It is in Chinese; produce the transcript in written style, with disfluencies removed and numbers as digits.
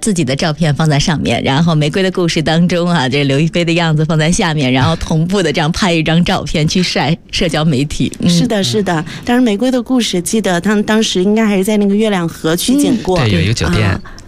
自己的照片放在上面，然后《玫瑰的故事》当中啊，这刘亦菲的样子放在下面，然后同步的这样拍一张照片去晒社交媒体。 是的，是的。当然，《玫瑰的故事》记得他们当时应该还是在那个月亮河取景过， 对，有一个酒店。